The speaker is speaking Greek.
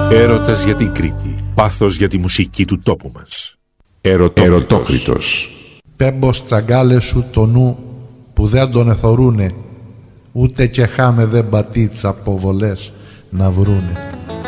Έρωτας για την Κρήτη. Πάθος για τη μουσική του τόπου μας. Ερωτόκριτος. Πέμπος τσαγκάλες σου το νου που δεν τον εθωρούνε, ούτε και χάμε δεν πατήτσα από βολές να βρούνε.